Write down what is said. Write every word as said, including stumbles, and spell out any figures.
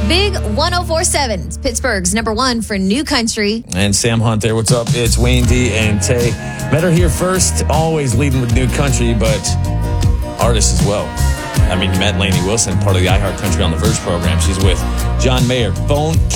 Big one oh four point seven. It's Pittsburgh's number one for new country. And Sam Hunt there. What's up? It's Wayne D and Tay. Met her here first, always leading with new country, but artists as well. I mean, you met Lainey Wilson, part of the iHeart Country on the Verge program. She's with John Mayer. Phone